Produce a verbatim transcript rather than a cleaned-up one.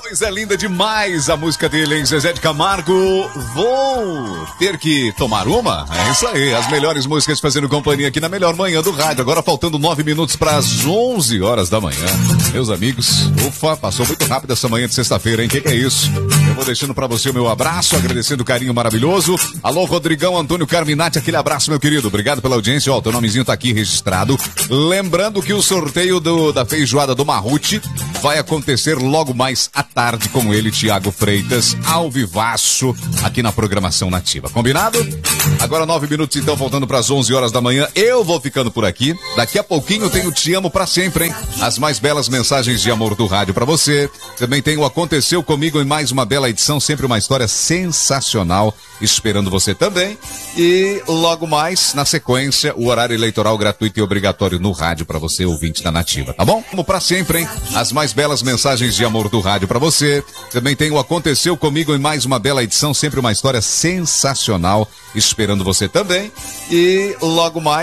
Coisa linda demais a música dele, hein? Zezé de Camargo. Vou ter que tomar uma? É isso aí, as melhores músicas fazendo companhia aqui na melhor manhã do rádio. Agora faltando nove minutos para as onze horas da manhã. Meus amigos, ufa, passou muito rápido essa manhã de sexta-feira, hein? Que que é isso? Eu vou deixando para você o meu abraço, agradecendo o carinho maravilhoso. Alô, Rodrigão Antônio Carminati, aquele abraço, meu querido. Obrigado pela audiência. Ó, teu nomezinho tá aqui registrado. Lembrando que o sorteio do, da feijoada do Marrute vai acontecer logo mais à tarde com ele, Tiago Freitas, ao vivaço, aqui na programação nativa. Combinado? Agora nove minutos, então, voltando para as onze horas da manhã. Eu vou ficando por aqui. Daqui a pouquinho tem o Te Amo Pra Sempre, hein? As mais belas mensagens de amor do rádio para você. Também tem o Aconteceu Comigo em mais uma bela edição, sempre uma história sensacional, esperando você também. E logo mais, na sequência, o horário eleitoral gratuito e obrigatório no rádio para você, ouvinte da Nativa, tá bom? Como pra sempre, hein? As mais belas mensagens de amor do rádio para você. Também tem o Aconteceu Comigo em mais uma bela edição, sempre uma história sensacional, esperando você também. E logo mais,